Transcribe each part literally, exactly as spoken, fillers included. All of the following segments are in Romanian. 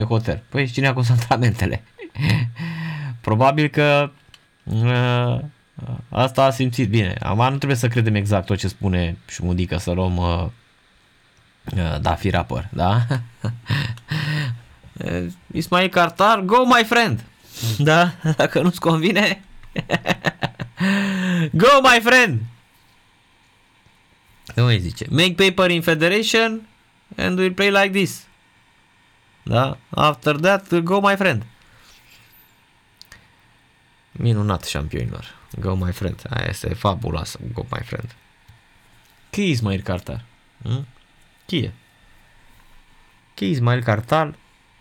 hotel. Păi cine a consantramentele? Probabil că uh, asta a simțit bine. Acum nu trebuie să credem exact tot ce spune Șumudică, să luăm uh, uh, Dafi Rapper, da? Ismail Kartal, go my friend! Da? Dacă nu-ți convine, go my friend! Nu îi zice. Make paper in federation and we'll play like this. Da? After that, go my friend. Minunat, șampionilor. Go my friend. Aia este fabuloasă. Go my friend. Chi Ismail Kartal? Hmm? Chi e? Chi Ismail Kartal?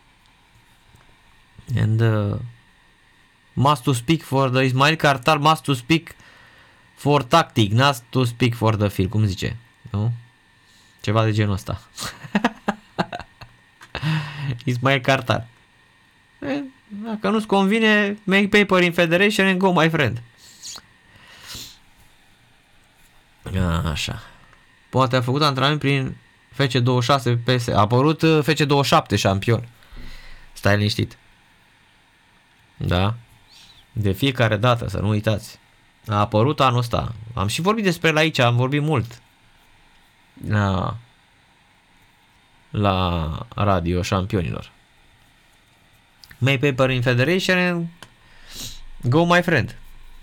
And uh, must to speak for the Ismail Kartal must to speak for tactic, not to speak for the field. Cum zice? Nu? Ceva de genul ăsta. Ismail Kartal. E, dacă nu-ți convine, make paper in federation and go my friend. Așa. Poate a făcut antrenament prin F C douăzeci și șase P S. A apărut F C douăzeci și șapte șampion. Stai liniștit. Da? De fiecare dată, să nu uitați. A apărut anul ăsta. Am și vorbit despre el aici, am vorbit mult. La, la radio șampionilor. Make paper in federation and go my friend.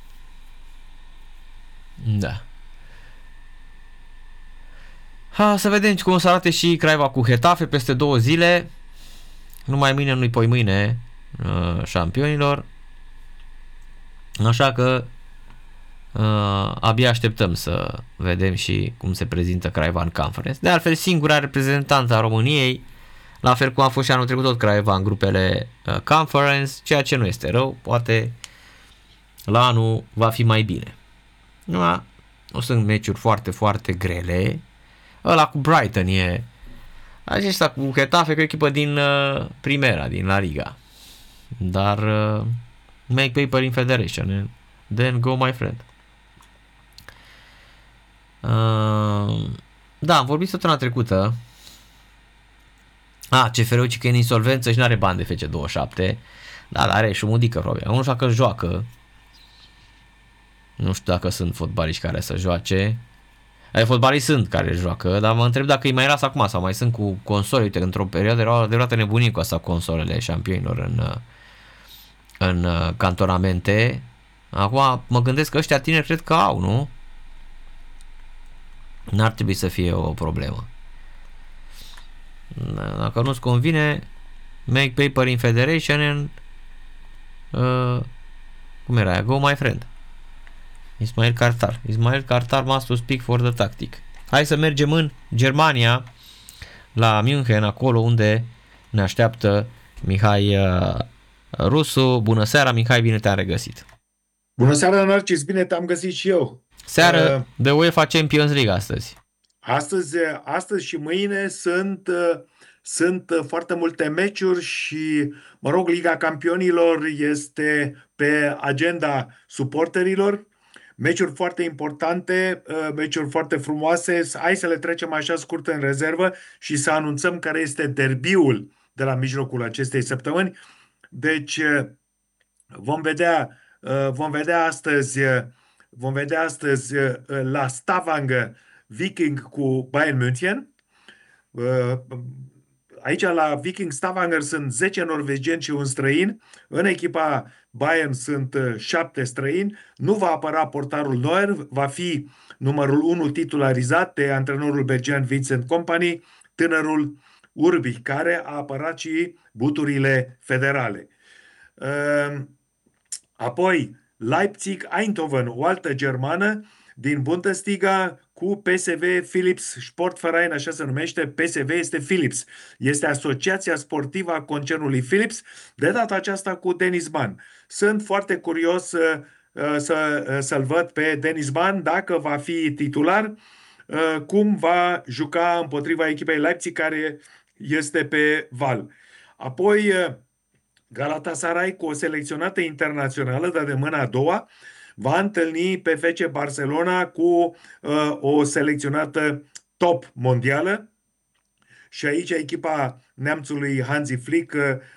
Da. Ha, să vedem cum o să arate și Craiova cu Getafe peste două zile. Numai mâine, nu-i poi mâine, uh, șampionilor. Așa că uh, abia așteptăm să vedem și cum se prezintă Craiova în Conference. De altfel, singura reprezentantă a României, la fel cum a fost și anul trecut tot Craiova în grupele uh, Conference, ceea ce nu este rău, poate la anul va fi mai bine. Nu, nu sunt meciuri foarte, foarte grele. Ăla cu Brighton e, acesta cu Getafe, că e o echipă din uh, Primera, din La Liga. Dar uh, make paper in federation and then go my friend. Uh, da, am vorbit săptămâna trecută. A, C F R-ul că e în insolvență și nu are bani de F C douăzeci și șapte. Da, dar are Șumudică, probabil. Nu știu dacă joacă. Nu știu dacă sunt fotbaliști care să joace. Ai fotbalii sunt care joacă, dar mă întreb dacă îi mai las acum sau mai sunt cu console. Uite, într-o perioadă erau adevărată nebunie cu asta, consolele șampionilor în, în cantonamente. Acum mă gândesc că ăștia tineri cred că au, nu? N-ar trebui să fie o problemă. Dacă nu-ți convine, make paper in federation and uh, cum era aia? Go my friend. Ismail Kartal. Ismail Kartal must to speak for the tactic. Hai să mergem în Germania, la München, acolo unde ne așteaptă Mihai uh, Rusu. Bună seara, Mihai, bine te-am regăsit. Bună seara, Narcis, bine te-am găsit și eu. Seară uh, de UEFA Champions League astăzi. Astăzi, astăzi și mâine sunt, uh, sunt foarte multe meciuri și, mă rog, Liga Campionilor este pe agenda suporterilor. Meciuri foarte importante, meciuri foarte frumoase. Hai să le trecem așa scurt în rezervă și să anunțăm care este derbiul de la mijlocul acestei săptămâni. Deci vom vedea, vom vedea astăzi, vom vedea astăzi la Stavanger Viking cu Bayern München. Aici la Viking Stavanger sunt zece norvegieni și un străin. În echipa Bayern sunt șapte străini. Nu va apăra portarul Neuer, va fi numărul unu titularizat de antrenorul belgian Vincent Kompany, tânărul Urbi, care a apărat și buturile federale. Apoi Leipzig-Eindhoven, o altă germană din Bundesliga, cu P S V Philips Sportverein, așa se numește. P S V este Philips, este asociația sportivă a concernului Philips, de data aceasta cu Denis Mann. Sunt foarte curios să, să, să-l văd pe Denis Mann, dacă va fi titular, cum va juca împotriva echipei Leipzig, care este pe val. Apoi Galatasaray, cu o selecționată internațională, dar de mâna a doua, va întâlni pe F C Barcelona cu uh, o selecționată top mondială. și aici echipa neamțului Hansi Flick